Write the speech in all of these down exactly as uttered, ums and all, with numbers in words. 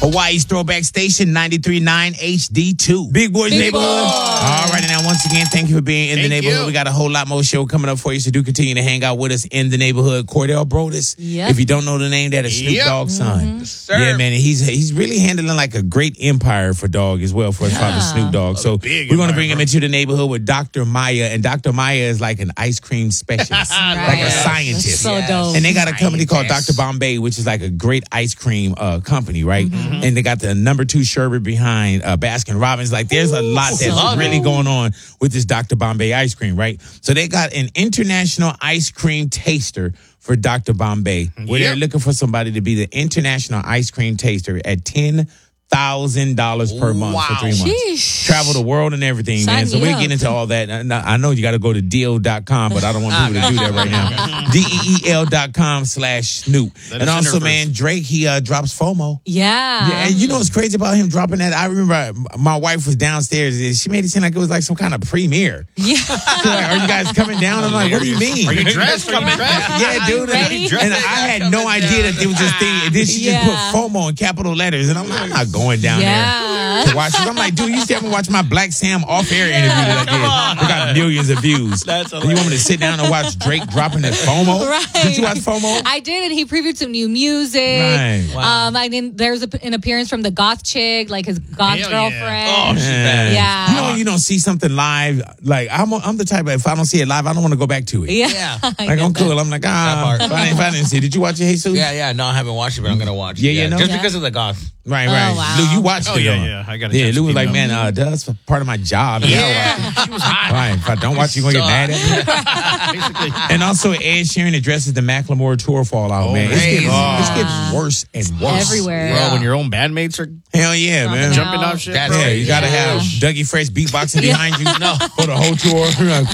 Hawaii's throwback station, ninety-three point nine H D two. Big Boys Big Neighborhood. Boy. All right, and now once again, thank you for being in Thank the neighborhood. you. We got a whole lot more show coming up for you, so do continue to hang out with us in the neighborhood. Cordell Brodus. Yep. If you don't know the name, that is Snoop Yep. Dogg's son. Sir. Yeah, man, and he's he's really handling like a great empire for Dogg as well for his father Snoop Dogg. So big we're going to empire, bring him bro. into the neighborhood with Doctor Maya, and Doctor Maya is like an ice cream specialist, like a Right. scientist. So Yes. dope. And they got a company called Scientist. Doctor Bombay, which is like a great ice cream uh, company, right? Mm-hmm. And they got the number two sherbet behind uh, Baskin Robbins. Like, there's a lot that's love really it. going on with this Doctor Bombay ice cream, right? So they got an international ice cream taster for Doctor Bombay, where Yep. they're looking for somebody to be the international ice cream taster at ten thousand dollars per month for Wow. three months. Sheesh. Travel the world and everything, Sign man. So me we'll up. get into all that. And I I know you got to go to deal dot com, but I don't want people to do that right now. D E E L dot com slash Snoop. Let And us also, enter man, Drake, he uh, drops FOMO. Yeah. Yeah, and you know what's crazy about him dropping that? I remember uh, my wife was downstairs and she made it seem like it was like some kind of premiere. Yeah. She's like, are you guys coming down? I'm like, what do you mean? Are you dressed? Are you dressed? Yeah, dude. Ready? And, and I had no idea that it was just thing. And then she Yeah. just put FOMO in capital letters. And I'm like, I'm not going down there Yeah. to watch this. I'm like, dude, you still haven't watched my Black Sam off-air interview that I did. It got millions of views. That's and you want me to sit down and watch Drake dropping that FOMO? Right. Did you watch FOMO? I did, and he previewed some new music. Right. Wow. Um, I mean, there's a, an appearance from the goth chick, like his goth Hell yeah. girlfriend. Oh, she's bad. Yeah. You know when you don't see something live, like I'm I'm the type of, if I don't see it live, I don't want to go back to it. Yeah. Yeah. I Like, get I'm that. cool. I'm like, ah, That if part. I, didn't, if I didn't see it. Did you watch it, Jesus? Yeah, yeah. No, I haven't watched it, but I'm gonna watch it. Yeah, you know? Just Yeah. because of the goth. Right, Oh, right. wow. Lou, you watched Oh, it. yeah, huh? yeah. I got a Yeah, chance Lou to was keep like, it man, up. uh, that's part of my job. Yeah, she was hot. Right. If I don't watch, you going to get mad at me? Basically. And also, Ed Sheeran addresses the Macklemore tour fallout, Oh, man. It's getting, crazy. it's getting worse and worse. Everywhere. Yeah. Bro, when your own bandmates are Hell yeah, Jumping man. out. jumping off shit, That's bro. Yeah, you got to Yeah. have Dougie Fresh beatboxing behind you No. for the whole tour. You know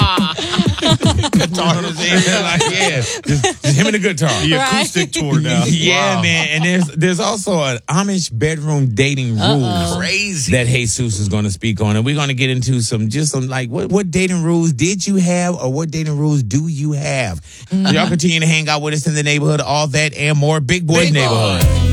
what I'm saying? Like, yeah, just, just him and the guitar. The Right. acoustic tour now. Yeah, Wow. man. And there's there's also an Amish bedroom dating rules Crazy. that Jesus is going to speak on, and we're going to get into some just some like what what dating rules did you have, or what dating rules do you have? Y'all continue to hang out with us in the neighborhood, all that and more. Big Boys Big Boy. Neighborhood.